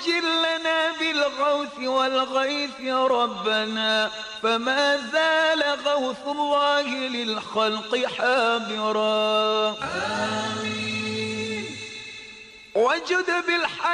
عجل لنا بالغوث والغيث يا ربنا، فما زال غوث الله للخلق حابرا. آمين. وجد بالحق